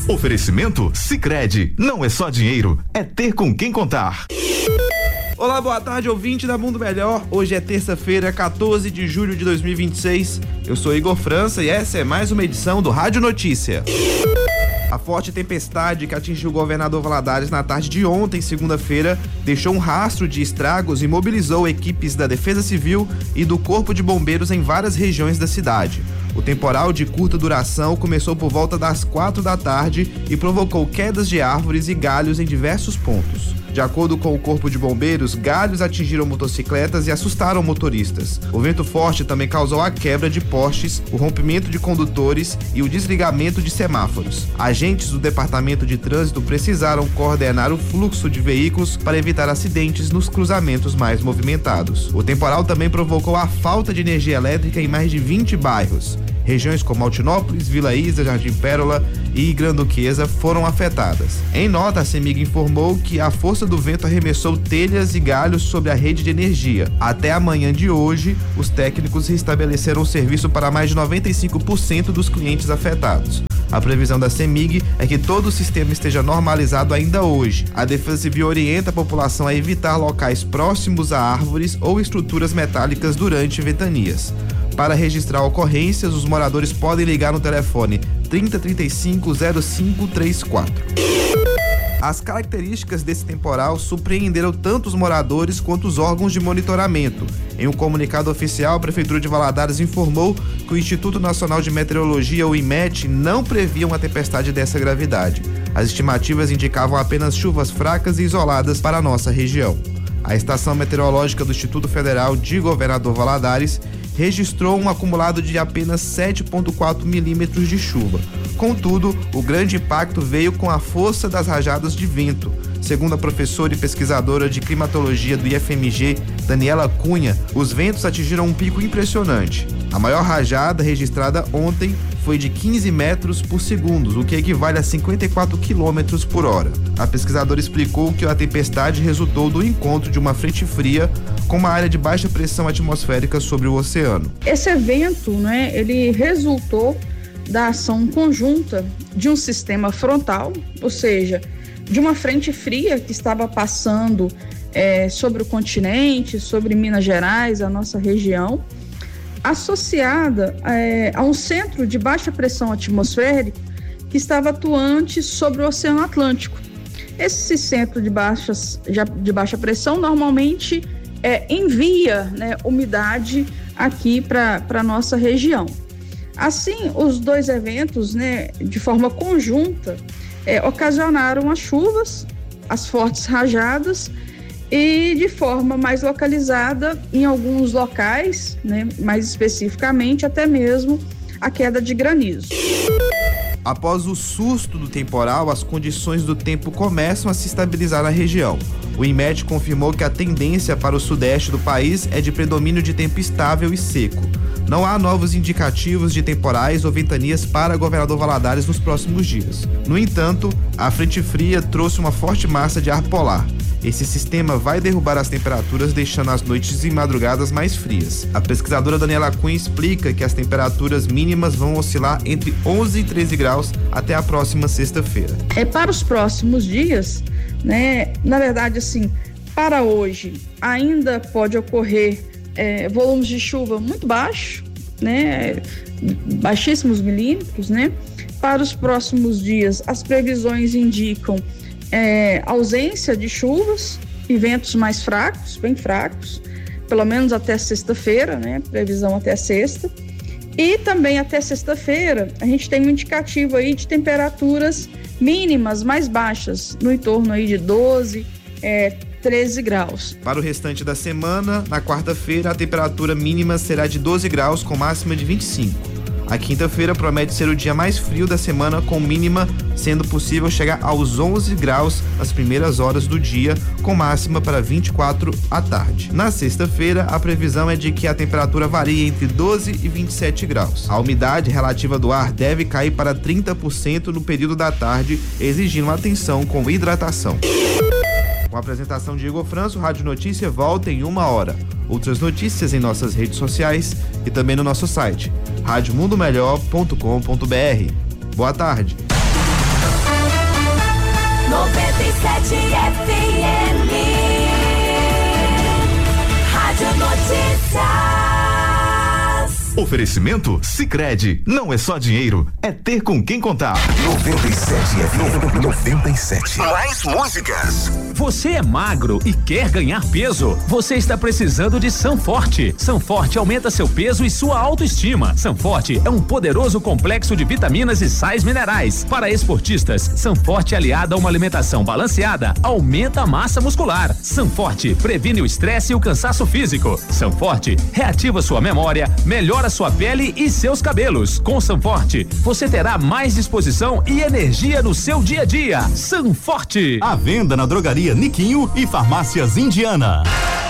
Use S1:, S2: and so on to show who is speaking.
S1: Oferecimento Sicredi. Não é só dinheiro, é ter com quem contar.
S2: Olá, boa tarde, ouvinte da Mundo Melhor. Hoje é terça-feira, 14 de julho de 2026. Eu sou Igor França e essa é mais uma edição do Rádio Notícia. A forte tempestade que atingiu o governador Valadares na tarde de ontem, segunda-feira, deixou um rastro de estragos e mobilizou equipes da Defesa Civil e do Corpo de Bombeiros em várias regiões da cidade. O temporal de curta duração começou por volta das 4 da tarde e provocou quedas de árvores e galhos em diversos pontos. De acordo com o Corpo de Bombeiros, galhos atingiram motocicletas e assustaram motoristas. O vento forte também causou a quebra de postes, o rompimento de condutores e o desligamento de semáforos. Agentes do Departamento de Trânsito precisaram coordenar o fluxo de veículos para evitar acidentes nos cruzamentos mais movimentados. O temporal também provocou a falta de energia elétrica em mais de 20 bairros. Regiões como Altinópolis, Vila Isa, Jardim Pérola e Granduquesa foram afetadas. Em nota, a CEMIG informou que a força do vento arremessou telhas e galhos sobre a rede de energia. Até a manhã de hoje, os técnicos restabeleceram o serviço para mais de 95% dos clientes afetados. A previsão da CEMIG é que todo o sistema esteja normalizado ainda hoje. A Defesa Civil orienta a população a evitar locais próximos a árvores ou estruturas metálicas durante ventanias. Para registrar ocorrências, os moradores podem ligar no telefone 3035-0534. As características desse temporal surpreenderam tanto os moradores quanto os órgãos de monitoramento. Em um comunicado oficial, a Prefeitura de Valadares informou que o Instituto Nacional de Meteorologia, o INMET, não previa uma tempestade dessa gravidade. As estimativas indicavam apenas chuvas fracas e isoladas para a nossa região. A Estação Meteorológica do Instituto Federal de Governador Valadares registrou um acumulado de apenas 7,4 milímetros de chuva. Contudo, o grande impacto veio com a força das rajadas de vento. Segundo a professora e pesquisadora de climatologia do IFMG, Daniela Cunha, os ventos atingiram um pico impressionante. A maior rajada registrada ontem foi de 15 metros por segundo, o que equivale a 54 quilômetros por hora. A pesquisadora explicou que a tempestade resultou do encontro de uma frente fria com uma área de baixa pressão atmosférica sobre o oceano.
S3: Esse evento, ele resultou da ação conjunta de um sistema frontal, ou seja, de uma frente fria que estava passando sobre o continente, sobre Minas Gerais, a nossa região, associada a um centro de baixa pressão atmosférica que estava atuante sobre o Oceano Atlântico. Esse centro de baixa pressão normalmente envia umidade aqui para a nossa região. Assim, os dois eventos, de forma conjunta, ocasionaram as chuvas, as fortes rajadas e de forma mais localizada em alguns locais, mais especificamente até mesmo a queda de granizo.
S2: Após o susto do temporal, as condições do tempo começam a se estabilizar na região. O INMET confirmou que a tendência para o sudeste do país é de predomínio de tempo estável e seco. Não há novos indicativos de temporais ou ventanias para Governador Valadares nos próximos dias. No entanto, a frente fria trouxe uma forte massa de ar polar. Esse sistema vai derrubar as temperaturas, deixando as noites e madrugadas mais frias. A pesquisadora Daniela Cunha explica que as temperaturas mínimas vão oscilar entre 11 e 13 graus até a próxima sexta-feira.
S3: Para os próximos dias, na verdade, para hoje, ainda pode ocorrer volumes de chuva muito baixos, baixíssimos milímetros, Para os próximos dias, as previsões indicam ausência de chuvas e ventos mais fracos, bem fracos, pelo menos até sexta-feira, previsão até sexta. E também até sexta-feira, a gente tem um indicativo aí de temperaturas mínimas mais baixas, no entorno aí de 12, 13 graus.
S2: Para o restante da semana, na quarta-feira, a temperatura mínima será de 12 graus, com máxima de 25. A quinta-feira promete ser o dia mais frio da semana, com mínima sendo possível chegar aos 11 graus nas primeiras horas do dia, com máxima para 24 à tarde. Na sexta-feira, a previsão é de que a temperatura varie entre 12 e 27 graus. A umidade relativa do ar deve cair para 30% no período da tarde, exigindo atenção com hidratação. Com a apresentação de Igor França, o Rádio Notícia volta em 1 hora. Outras notícias em nossas redes sociais e também no nosso site, radiomundomelhor.com.br. Boa tarde.
S4: 97 FM. Rádio Notícias.
S1: Oferecimento Sicredi, não é só dinheiro, é ter com quem contar.
S5: 97 FM, 97.
S1: Mais músicas.
S6: Você é magro e quer ganhar peso? Você está precisando de Sanforte. Sanforte aumenta seu peso e sua autoestima. Sanforte é um poderoso complexo de vitaminas e sais minerais. Para esportistas, Sanforte aliada a uma alimentação balanceada aumenta a massa muscular. Sanforte previne o estresse e o cansaço físico. Sanforte reativa sua memória, melhora sua pele e seus cabelos. Com Sanforte, você terá mais disposição e energia no seu dia a dia. Sanforte.
S7: À venda na drogaria Niquinho e farmácias Indiana.